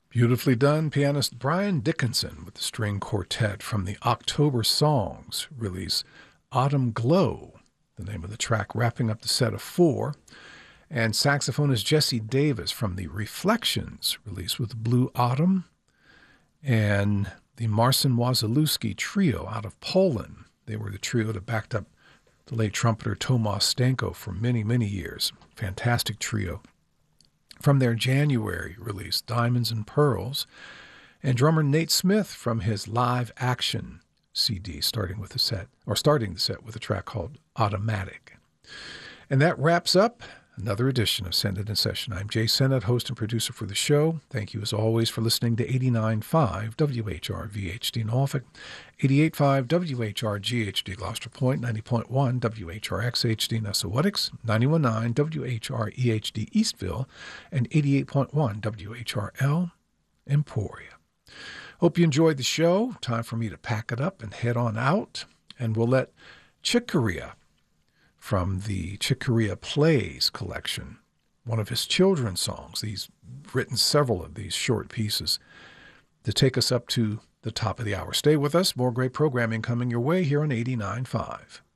Beautifully done, pianist Brian Dickinson with the string quartet from the October Songs release, Autumn Glow, the name of the track, wrapping up the set of four. And saxophonist Jesse Davis from the Reflections release with Blue Autumn, and the Marcin Wasilewski Trio out of Poland. They were the trio that backed up the late trumpeter Tomasz Stanko for many, many years. Fantastic trio. From their January release, Diamonds and Pearls, and drummer Nate Smith from his Live Action CD, starting the set with a track called Automatic. And that wraps up another edition of Send It in Session. I'm Jay Sennett, host and producer for the show. Thank you, as always, for listening to 89.5 WHR-VHD Norfolk, 88.5 WHR-GHD Gloucester Point, 90.1 WHR-XHD Nessawatix, 91.9 WHR-EHD Eastville, and 88.1 WHR-L Emporia. Hope you enjoyed the show. Time for me to pack it up and head on out, and we'll let Chick Corea from the Chick Corea Plays collection, one of his children's songs. He's written several of these short pieces to take us up to the top of the hour. Stay with us. More great programming coming your way here on 89.5.